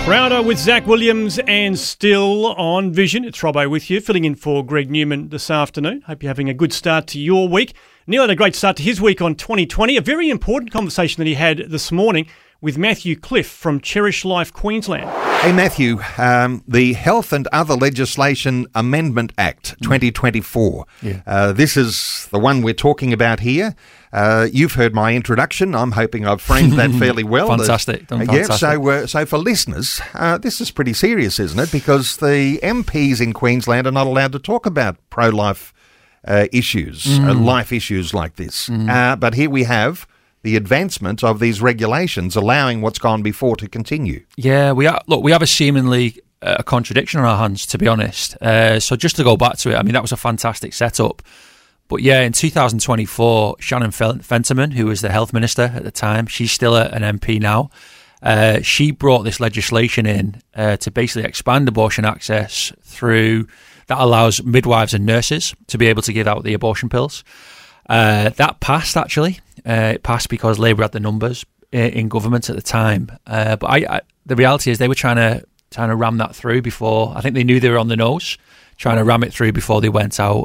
Prouder with Zach Williams and still on Vision. It's Robbo with you, filling in for Greg Newman this afternoon. Hope you're having a good start to your week. Neil had a great start to his week on 2020. A very important conversation that he had this morning with Matthew Cliff from Cherish Life Queensland. Hey Matthew, the Health and Other Legislation Amendment Act 2024. This is the one we're talking about here. You've heard my introduction. I'm hoping I've framed that fairly well. Fantastic. So for listeners, this is pretty serious, isn't it? Because the MPs in Queensland are not allowed to talk about pro-life issues, life issues like this. But here we have the advancement of these regulations allowing what's gone before to continue. Yeah, we have a seemingly a contradiction on our hands, to be honest. So just to go back to it, I mean, that was a fantastic setup. But yeah, in 2024, Shannon Fentiman, who was the health minister at the time, she's still an MP now. She brought this legislation in to basically expand abortion access through that allows midwives and nurses to be able to give out the abortion pills. That passed, actually. It passed because Labour had the numbers in government at the time. But the reality is they were trying to ram that through before. I think they knew they were on the nose, trying to ram it through before they went out.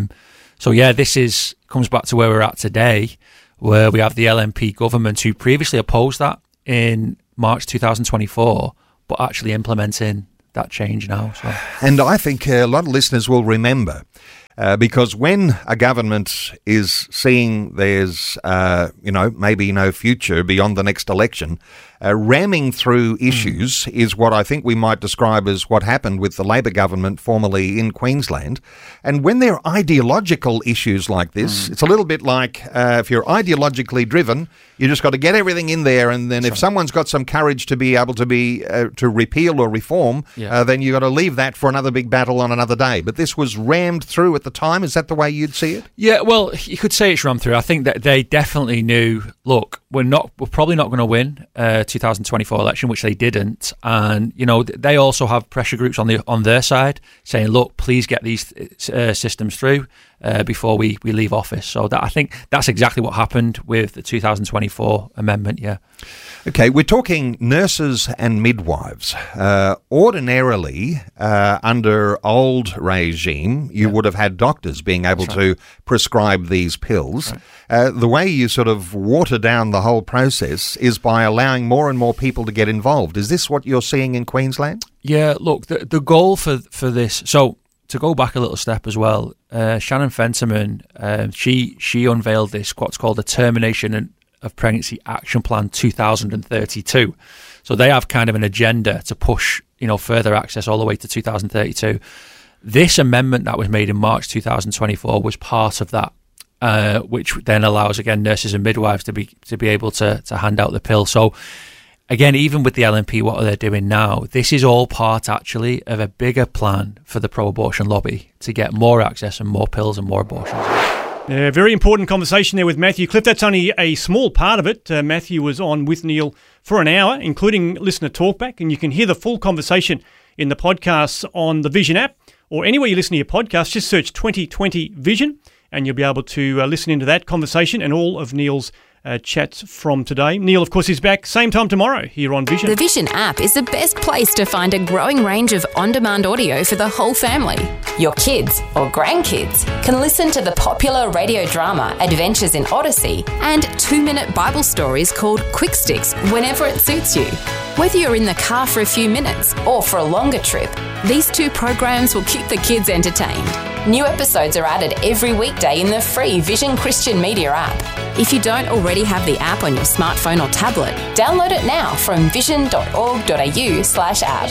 So yeah, this comes back to where we're at today, where we have the LNP government who previously opposed that in March 2024, but actually implementing that change now. So. And I think a lot of listeners will remember, because when a government is seeing there's, maybe no future beyond the next election, ramming through issues is what I think we might describe as what happened with the Labor government formerly in Queensland. And when there are ideological issues like this, it's a little bit like if you're ideologically driven, you just got to get everything in there. And then if someone's got some courage to be able to to repeal or reform, then you got to leave that for another big battle on another day. But this was rammed through at the time. Is that the way you'd see it? Yeah, well, you could say it's rammed through. I think that they definitely knew, look, we're probably not going to win 2024 election, which they didn't. And, they also have pressure groups on their side saying, look, please get these systems through before we leave office. So I think that's exactly what happened with the 2024 amendment, yeah. Okay, we're talking nurses and midwives. Ordinarily, under old regime, you would have had doctors being able to prescribe these pills. Right. The way you sort of water down the whole process is by allowing more and more people to get involved. Is this what you're seeing in Queensland? Yeah, look, the goal for this... So to go back a little step as well, Shannon Fentiman, she unveiled this, what's called the Termination of Pregnancy Action Plan 2032. So they have kind of an agenda to push, further access all the way to 2032. This amendment that was made in March 2024 was part of that, which then allows, again, nurses and midwives to be able to hand out the pill. So again, even with the LNP, what are they doing now? This is all part, actually, of a bigger plan for the pro-abortion lobby to get more access and more pills and more abortions. Yeah, very important conversation there with Matthew Cliff. That's only a small part of it. Matthew was on with Neil for an hour, including listener talkback, and you can hear the full conversation in the podcasts on the Vision app or anywhere you listen to your podcast. Just search 2020 Vision and you'll be able to listen into that conversation and all of Neil's chats from today. Neil, of course, is back same time tomorrow here on Vision. The Vision app is the best place to find a growing range of on-demand audio for the whole family. Your kids or grandkids can listen to the popular radio drama Adventures in Odyssey and 2-minute Bible stories called Quick Sticks whenever it suits you. Whether you're in the car for a few minutes or for a longer trip, these two programs will keep the kids entertained. New episodes are added every weekday in the free Vision Christian Media app. If you don't already have the app on your smartphone or tablet, download it now from vision.org.au/app.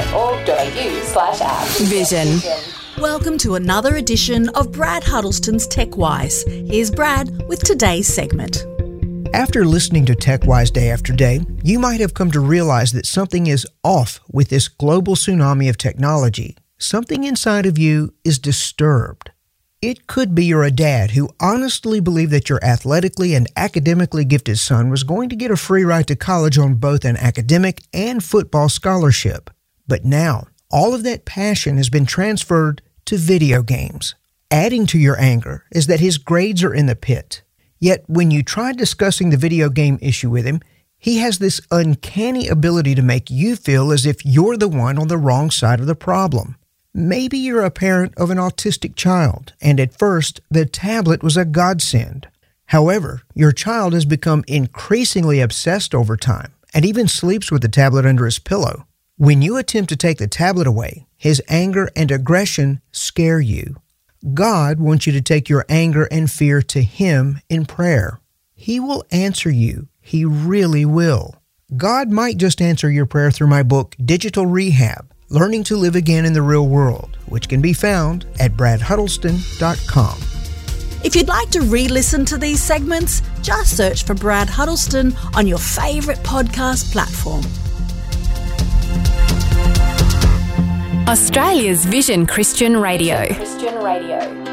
Vision.org.au/app. Vision. Welcome to another edition of Brad Huddleston's TechWise. Here's Brad with today's segment. After listening to TechWise day after day, you might have come to realize that something is off with this global tsunami of technology. Something inside of you is disturbed. It could be you're a dad who honestly believed that your athletically and academically gifted son was going to get a free ride to college on both an academic and football scholarship. But now, all of that passion has been transferred to video games. Adding to your anger is that his grades are in the pit. Yet, when you try discussing the video game issue with him, He has this uncanny ability to make you feel as if you're the one on the wrong side of the problem. Maybe you're a parent of an autistic child, and at first, the tablet was a godsend. However, your child has become increasingly obsessed over time and even sleeps with the tablet under his pillow. When you attempt to take the tablet away, his anger and aggression scare you. God wants you to take your anger and fear to Him in prayer. He will answer you. He really will. God might just answer your prayer through my book, Digital Rehab, Learning to Live Again in the Real World, which can be found at bradhuddleston.com. If you'd like to re-listen to these segments, just search for Brad Huddleston on your favourite podcast platform. Australia's Vision Christian Radio.